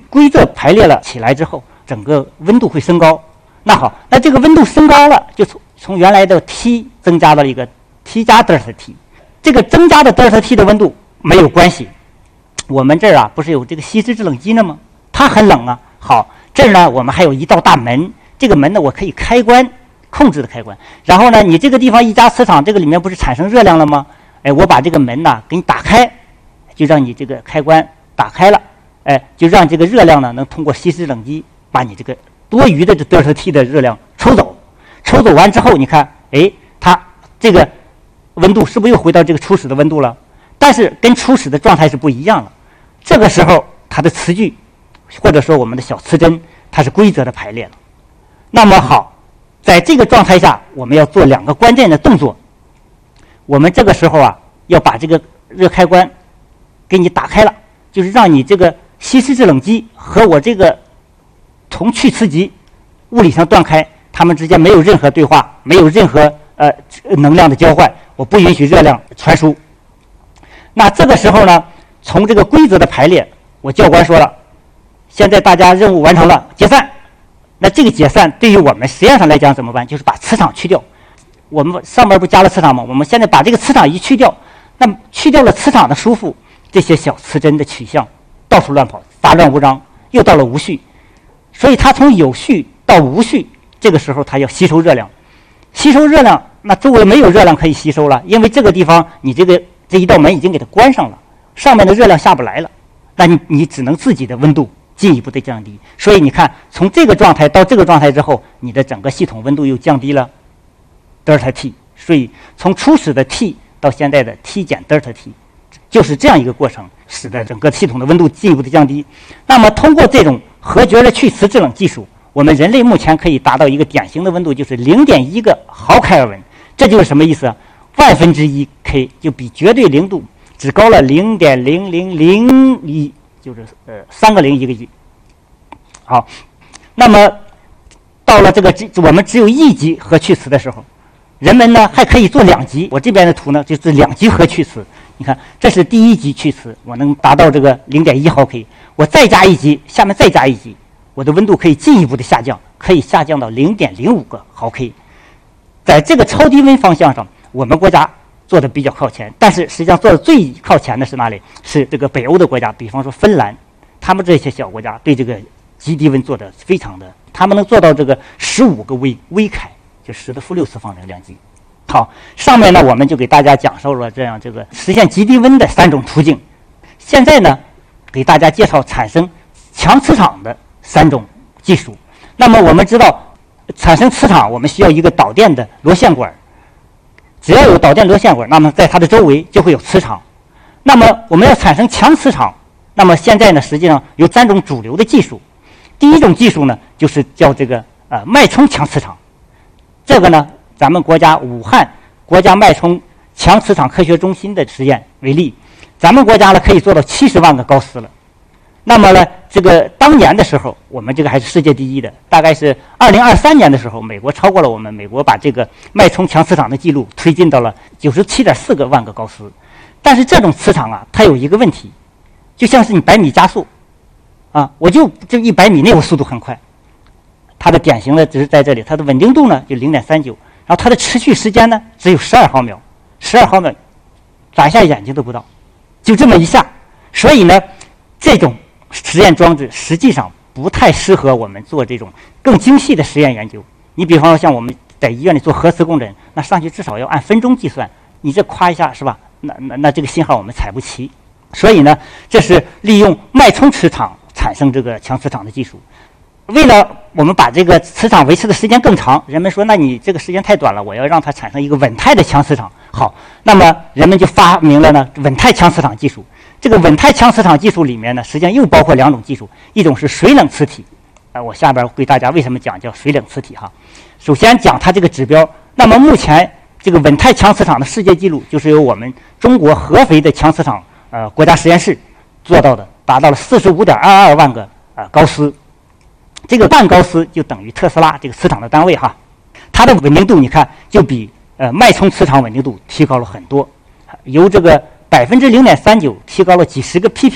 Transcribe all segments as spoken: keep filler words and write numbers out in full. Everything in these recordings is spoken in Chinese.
规则排列了起来之后，整个温度会升高。那好，那这个温度升高了，就从从原来的 T 增加到了一个 T 加德尔塔 T。这个增加的德尔塔 T 的温度没有关系。我们这儿啊不是有这个吸湿制冷机呢吗？它很冷啊。好，这儿呢我们还有一道大门，这个门呢我可以开关控制的开关。然后呢，你这个地方一加磁场，这个里面不是产生热量了吗？哎，我把这个门呢给你打开，就让你这个开关打开了，哎，就让这个热量呢能通过吸湿冷机把你这个多余的这德尔塔 T 的热量抽走。抽走完之后，你看，哎，它这个温度是不是又回到这个初始的温度了？但是跟初始的状态是不一样了。这个时候，它的磁矩或者说我们的小磁针，它是规则的排列了。那么好，在这个状态下，我们要做两个关键的动作。我们这个时候啊，要把这个热开关给你打开了，就是让你这个吸湿制冷机和我这个铜去磁极物理上断开，它们之间没有任何对话，没有任何呃能量的交换，我不允许热量传输。那这个时候呢，从这个规则的排列，我教官说了，现在大家任务完成了，解散。那这个解散对于我们实验上来讲怎么办？就是把磁场去掉。我们上面不加了磁场吗？我们现在把这个磁场一去掉，那么去掉了磁场的束缚，这些小磁针的取向到处乱跑，杂乱无章，又到了无序。所以它从有序到无序，这个时候它要吸收热量。吸收热量，那周围没有热量可以吸收了，因为这个地方你这个这一道门已经给它关上了，上面的热量下不来了，那你你只能自己的温度进一步的降低。所以你看，从这个状态到这个状态之后，你的整个系统温度又降低了德尔塔 T。所以从初始的 T 到现在的 T 减德尔塔 T， 就是这样一个过程，使得整个系统的温度进一步的降低。那么通过这种核绝的去磁制冷技术，我们人类目前可以达到一个典型的温度，就是 零点一 个毫开尔文。这就是什么意思啊？万分之一 K 就比绝对零度只高了 零点零零零一，就是呃三个零一个一。好，那么到了这个我们只有一级核去磁的时候，人们呢还可以做两级。我这边的图呢就是两级核去磁。你看，这是第一级去磁，我能达到这个 零点一 毫 K。我再加一级，下面再加一级，我的温度可以进一步的下降，可以下降到 零点零五 个毫 K。在这个超低温方向上，我们国家做的比较靠前，但是实际上做的最靠前的是哪里？是这个北欧的国家，比方说芬兰，他们这些小国家对这个极低温做的非常的，他们能做到这个十五个微微开，就十的负六次方的量级。好，上面呢我们就给大家讲述了这样这个实现极低温的三种途径。现在呢，给大家介绍产生强磁场的三种技术。那么我们知道，产生磁场我们需要一个导电的螺线管，只要有导电螺线管，那么在它的周围就会有磁场。那么我们要产生强磁场，那么现在呢实际上有三种主流的技术。第一种技术呢就是叫这个呃脉冲强磁场。这个呢咱们国家武汉国家脉冲强磁场科学中心的实验为例，咱们国家呢可以做到七十万个高斯了。那么呢，这个当年的时候，我们这个还是世界第一的，大概是二零二三年的时候，美国超过了我们，美国把这个脉冲强磁场的记录推进到了九十七点四个万个高斯。但是这种磁场啊，它有一个问题，就像是你百米加速，啊，我就这一百米内我速度很快，它的典型的只是在这里，它的稳定度呢就 零点三九， 然后它的持续时间呢只有十二毫秒，十二毫秒，眨一下眼睛都不到，就这么一下。所以呢，这种实验装置实际上不太适合我们做这种更精细的实验研究。你比方说像我们在医院里做核磁共振，那上去至少要按分钟计算，你这夸一下是吧？那那那这个信号我们采不齐。所以呢，这是利用脉冲磁场产生这个强磁场的技术。为了我们把这个磁场维持的时间更长，人们说那你这个时间太短了，我要让它产生一个稳态的强磁场。好，那么人们就发明了呢稳态强磁场技术。这个稳态强磁场技术里面呢，实际上又包括两种技术，一种是水冷磁体，啊、呃，我下边给大家为什么讲叫水冷磁体哈。首先讲它这个指标，那么目前这个稳态强磁场的世界纪录就是由我们中国合肥的强磁场呃国家实验室做到的，达到了 四十五点二二万个呃高斯，这个半高斯就等于特斯拉这个磁场的单位哈。它的稳定度你看就比呃脉冲磁场稳定度提高了很多，由这个百分之零点三九提高了几十个 ppm，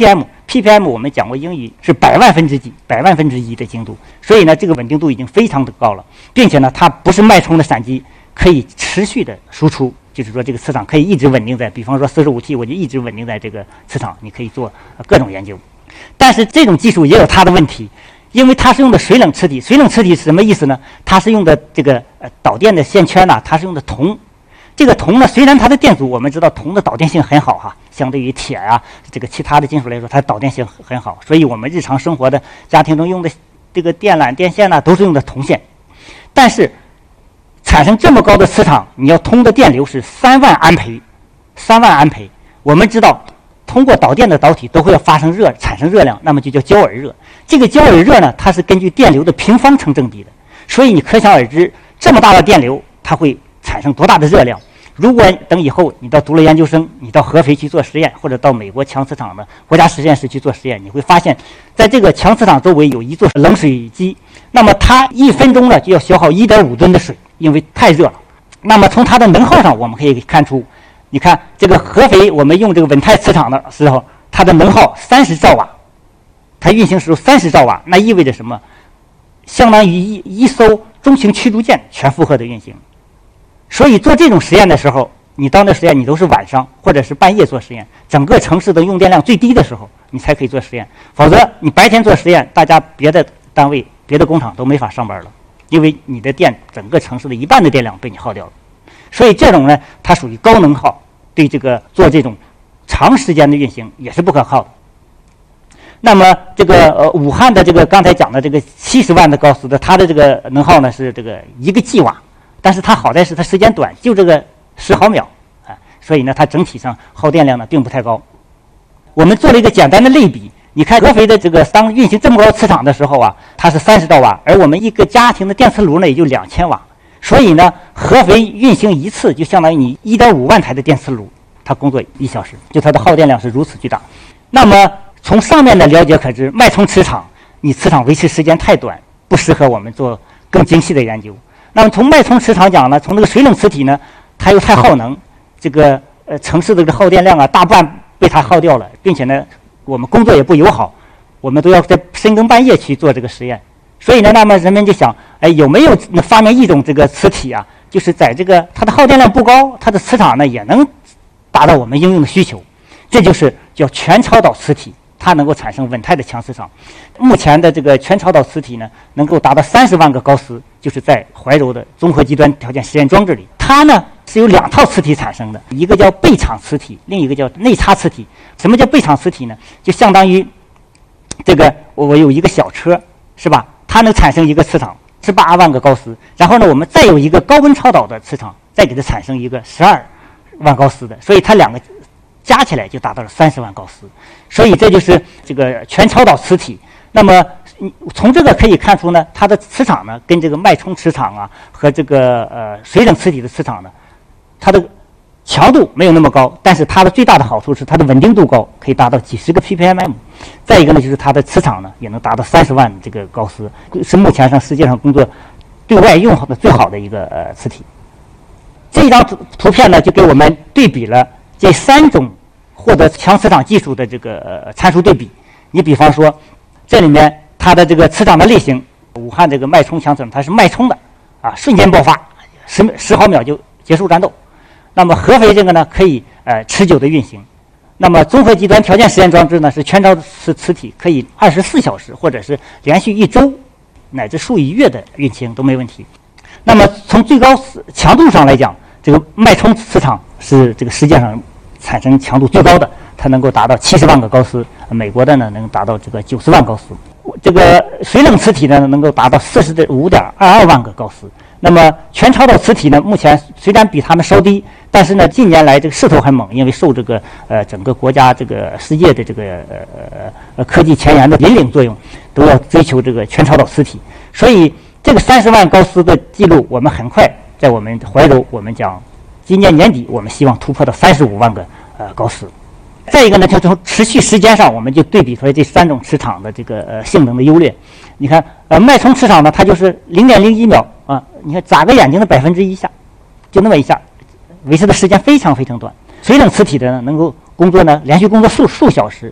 P P M 我们讲过英语是百万分之几、百万分之一的精度，所以呢，这个稳定度已经非常的高了，并且呢，它不是脉冲的闪击，可以持续的输出，就是说这个磁场可以一直稳定在，比方说四十五 T， 我就一直稳定在这个磁场，你可以做各种研究。但是这种技术也有它的问题，因为它是用的水冷磁体，水冷磁体是什么意思呢？它是用的这个呃导电的线圈呢、啊，它是用的铜。这个铜呢，虽然它的电阻我们知道铜的导电性很好哈，相对于铁啊这个其他的金属来说，它导电性很好，所以我们日常生活的家庭中用的这个电缆、电线呢、啊，都是用的铜线。但是产生这么高的磁场，你要通的电流是三万安培，三万安培。我们知道，通过导电的导体都会要发生热，产生热量，那么就叫焦耳热。这个焦耳热呢，它是根据电流的平方成正比的，所以你可想而知，这么大的电流，它会产生多大的热量？如果等以后你到读了研究生，你到合肥去做实验，或者到美国强磁场的国家实验室去做实验，你会发现，在这个强磁场周围有一座冷水机，那么它一分钟呢就要消耗 一点五吨的水，因为太热了。那么从它的能耗上，我们可以看出，你看这个合肥我们用这个稳态磁场的时候，它的能耗三十兆瓦，它运行时候三十兆瓦，那意味着什么？相当于一一艘中型驱逐舰全负荷的运行。所以做这种实验的时候，你到那实验你都是晚上或者是半夜做实验，整个城市的用电量最低的时候，你才可以做实验。否则你白天做实验，大家别的单位、别的工厂都没法上班了，因为你的电整个城市的一半的电量被你耗掉了。所以这种呢，它属于高能耗，对这个做这种长时间的运行也是不可靠的。那么这个呃武汉的这个刚才讲的这个七十万的高斯的，它的这个能耗呢是这个一个 G 瓦。但是它好在是它时间短，就这个十毫秒啊，所以呢，它整体上耗电量呢并不太高。我们做了一个简单的类比，你看合肥的这个当运行这么高磁场的时候啊，它是三十兆瓦，而我们一个家庭的电磁炉呢也就两千瓦，所以呢，合肥运行一次就相当于你 一点五万台的电磁炉，它工作一小时，就它的耗电量是如此巨大。那么从上面的了解可知，脉冲磁场你磁场维持时间太短，不适合我们做更精细的研究。那么从脉冲磁场讲呢，从这个水冷磁体呢，它又太耗能，这个呃城市的这个耗电量啊，大半被它耗掉了，并且呢，我们工作也不友好，我们都要在深更半夜去做这个实验。所以呢，那么人们就想，哎，有没有发明一种这个磁体啊，就是在这个它的耗电量不高，它的磁场呢也能达到我们应用的需求，这就是叫全超导磁体。它能够产生稳态的强磁场。目前的这个全超导磁体呢，能够达到三十万个高斯，就是在怀柔的综合极端条件实验装置里。它呢是由两套磁体产生的，一个叫背场磁体，另一个叫内插磁体。什么叫背场磁体呢？就相当于这个我有一个小车，是吧？它能产生一个磁场十八万个高斯，然后呢，我们再有一个高温超导的磁场，再给它产生一个十二万高斯的，所以它两个加起来就达到了三十万高斯。所以这就是这个全超导磁体。那么从这个可以看出呢，它的磁场呢跟这个脉冲磁场啊和这个呃水冷磁体的磁场呢，它的强度没有那么高，但是它的最大的好处是它的稳定度高，可以达到几十个 P P M。再一个呢，就是它的磁场呢也能达到三十万这个高斯，是目前上世界上工作对外用的最好的一个呃磁体。这张图图片呢就给我们对比了这三种获得强磁场技术的这个呃参数对比。你比方说，这里面它的这个磁场的类型，武汉这个脉冲强磁场它是脉冲的啊，瞬间爆发，十十毫秒就结束战斗。那么合肥这个呢，可以呃持久的运行。那么综合极端条件实验装置呢，是全超磁磁体，可以二十四小时或者是连续一周乃至数以月的运行都没问题。那么从最高强度上来讲，这个脉冲磁场是这个世界上产生强度最高的，它能够达到七十万个高斯，美国的呢能达到这个九十万高斯，这个水冷磁体呢能够达到四十五点二二万个高斯。那么全超导磁体呢，目前虽然比它们稍低，但是呢近年来这个势头很猛，因为受这个呃整个国家这个世界的这个呃呃科技前沿的引领作用，都要追求这个全超导磁体。所以这个三十万高斯的记录，我们很快在我们怀柔，我们讲今年年底我们希望突破到三十五万个呃高斯。再一个呢，就从持续时间上，我们就对比出来这三种磁场的这个呃性能的优劣。你看，呃，脉冲磁场呢，它就是零点零一秒啊，你看眨个眼睛的百分之一下，就那么一下，维持的时间非常非常短。水冷磁体的呢，能够工作呢，连续工作数数小时，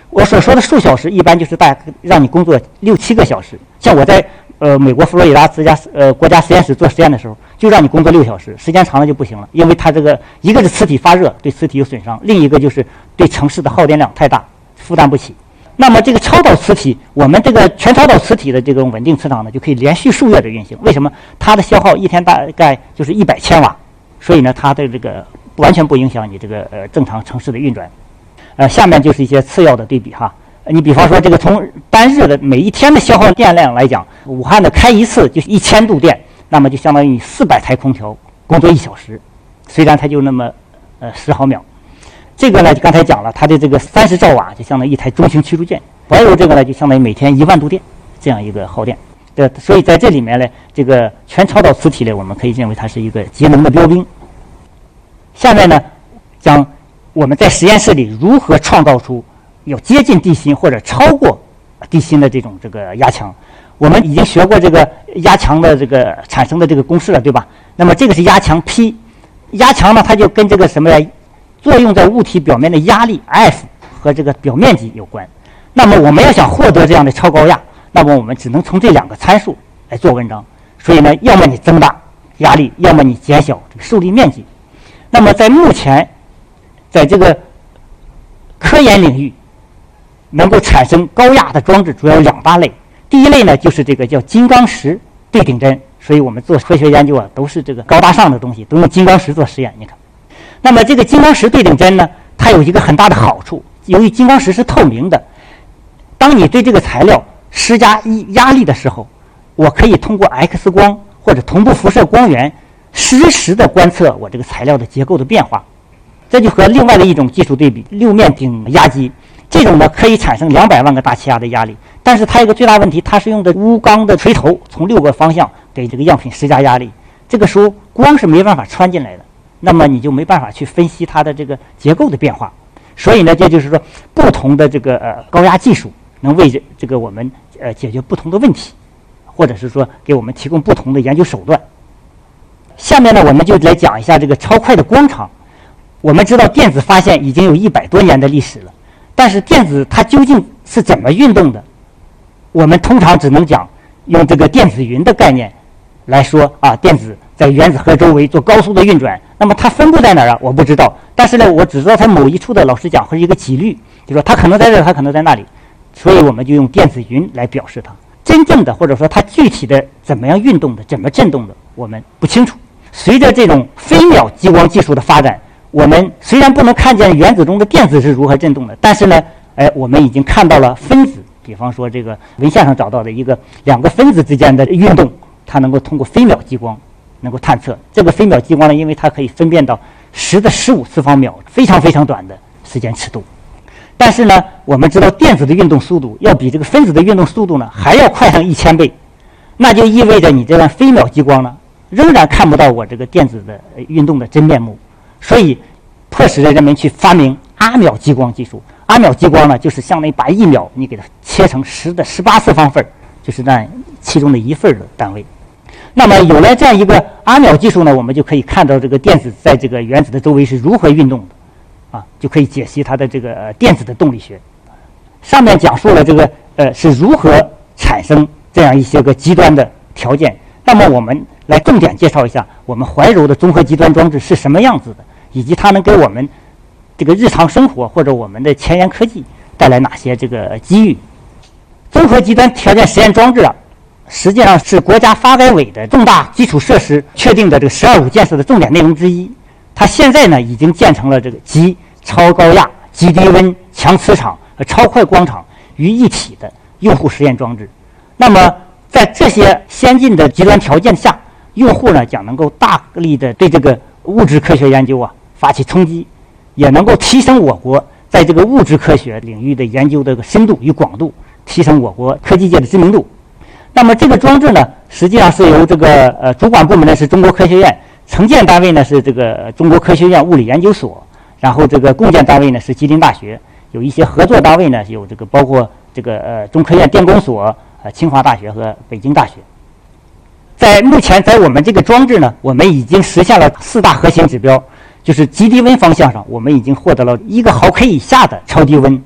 我所说的数小时，一般就是大让你工作六七个小时。像我在呃美国佛罗里达自家呃国家实验室做实验的时候，就让你工作六小时，时间长了就不行了，因为它这个一个是磁体发热，对磁体有损伤，另一个就是对城市的耗电量太大，负担不起。那么这个超导磁体，我们这个全超导磁体的这种稳定磁场呢，就可以连续数月的运行。为什么？它的消耗一天大概就是一百千瓦，所以呢，它的这个完全不影响你这个呃正常城市的运转。呃，下面就是一些次要的对比哈。你比方说这个从单日的每一天的消耗电量来讲，武汉的开一次就是一千度电，那么就相当于四百台空调工作一小时，虽然它就那么呃十毫秒。这个呢，刚才讲了，它的这个三十兆瓦就相当于一台中型驱逐舰，还有这个呢，就相当于每天一万度电这样一个耗电。对，所以在这里面呢，这个全超导磁体呢，我们可以认为它是一个节能的标兵。下面呢，讲我们在实验室里如何创造出有接近地心或者超过地心的这种这个压强。我们已经学过这个压强的这个产生的这个公式了，对吧？那么这个是压强 P， 压强呢，它就跟这个什么呀？作用在物体表面的压力 F 和这个表面积有关。那么我们要想获得这样的超高压，那么我们只能从这两个参数来做文章。所以呢，要么你增大压力，要么你减小这个受力面积。那么在目前，在这个科研领域，能够产生高压的装置主要有两大类。第一类呢，就是这个叫金刚石对顶针。所以我们做科学研究啊，都是这个高大上的东西，都用金刚石做实验。你看。那么这个金刚石对顶针呢，它有一个很大的好处，由于金刚石是透明的，当你对这个材料施加压力的时候，我可以通过 X 光或者同步辐射光源实时的观测我这个材料的结构的变化。这就和另外的一种技术对比，六面顶压机，这种呢可以产生两百万个大气压的压力，但是它有个最大问题，它是用的钨钢的锤头从六个方向给这个样品施加压力，这个时候光是没办法穿进来的，那么你就没办法去分析它的这个结构的变化。所以呢，这就是说不同的这个呃高压技术能为这这个我们呃解决不同的问题，或者是说给我们提供不同的研究手段。下面呢，我们就来讲一下这个超快的光场。我们知道电子发现已经有一百多年的历史了，但是电子它究竟是怎么运动的？我们通常只能讲用这个电子云的概念来说啊，电子在原子核周围做高速的运转。那么它分布在哪儿啊？我不知道。但是呢，我只知道它某一处的，老师讲会是一个几率，就说它可能在这儿，它可能在那里，所以我们就用电子云来表示它。真正的或者说它具体的怎么样运动的、怎么振动的，我们不清楚。随着这种飞秒激光技术的发展，我们虽然不能看见原子中的电子是如何振动的，但是呢，哎，我们已经看到了分子，比方说这个文献上找到的一个两个分子之间的运动，它能够通过飞秒激光能够探测。这个飞秒激光呢，因为它可以分辨到十的十五次方秒，非常非常短的时间尺度。但是呢，我们知道电子的运动速度要比这个分子的运动速度呢还要快上一千倍，那就意味着你这段飞秒激光呢，仍然看不到我这个电子的运动的真面目。所以迫使着人们去发明阿秒激光技术。阿秒激光呢，就是相当于把一秒你给它切成十的十八次方份，就是那其中的一份的单位。那么有了这样一个阿秒技术呢，我们就可以看到这个电子在这个原子的周围是如何运动的，啊，就可以解析它的这个、呃、电子的动力学。上面讲述了这个呃是如何产生这样一些个极端的条件。那么我们来重点介绍一下我们怀柔的综合极端装置是什么样子的，以及它能给我们这个日常生活或者我们的前沿科技带来哪些这个机遇。综合极端条件实验装置啊，实际上是国家发改委的重大基础设施确定的这个“十二五”建设的重点内容之一。它现在呢已经建成了这个集超高压、极低温、强磁场和超快光场于一体的用户实验装置。那么在这些先进的极端条件下，用户呢将能够大力的对这个物质科学研究啊发起冲击，也能够提升我国在这个物质科学领域的研究的深度与广度，提升我国科技界的知名度。那么这个装置呢，实际上是由这个呃主管部门呢是中国科学院，承建单位呢是这个中国科学院物理研究所，然后这个共建单位呢是吉林大学，有一些合作单位呢有这个包括这个呃中科院电工所、呃清华大学和北京大学。在目前在我们这个装置呢，我们已经实现了四大核心指标，就是极低温方向上，我们已经获得了一个毫克以下的超低温，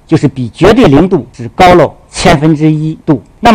就是比绝对零度只高了千分之一度。那么